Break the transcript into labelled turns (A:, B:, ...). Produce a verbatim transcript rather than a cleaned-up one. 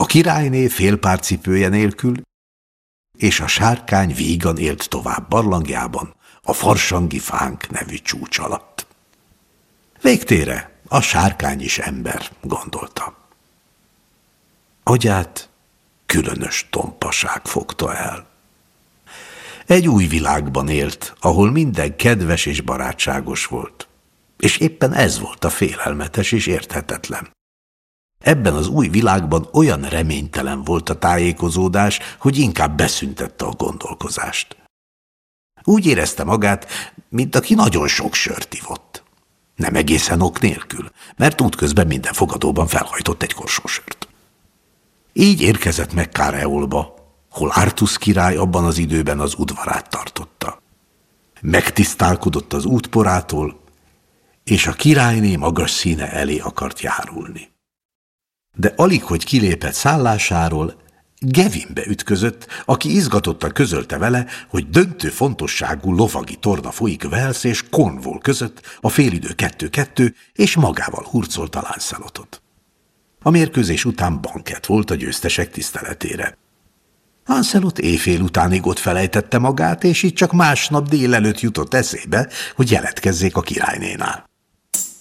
A: királyné félpárcipője nélkül, és a sárkány vígan élt tovább barlangjában, a Farsangi Fánk nevű csúcs alatt. Végtére a sárkány is ember, gondolta. Agyát különös tompaság fogta el. Egy új világban élt, ahol minden kedves és barátságos volt, és éppen ez volt a félelmetes és érthetetlen. Ebben az új világban olyan reménytelen volt a tájékozódás, hogy inkább beszüntette a gondolkozást. Úgy érezte magát, mint aki nagyon sok sört ivott. Nem egészen ok nélkül, mert útközben minden fogadóban felhajtott egy korsó sört. Így érkezett meg Káreolba, hol Artusz király abban az időben az udvarát tartotta. Megtisztálkodott az útporától, és a királyné magas színe elé akart járulni. De alig, hogy kilépett szállásáról, Gevinbe ütközött, aki izgatottan közölte vele, hogy döntő fontosságú lovagi torna folyik Wales és Cornwall között a félidő kettő-kettő, és magával hurcolta Lancelotot. A mérkőzés után bankett volt a győztesek tiszteletére. Lancelot éjfél utánig ott felejtette magát, és így csak másnap délelőtt jutott eszébe, hogy jelentkezzék a királynénál.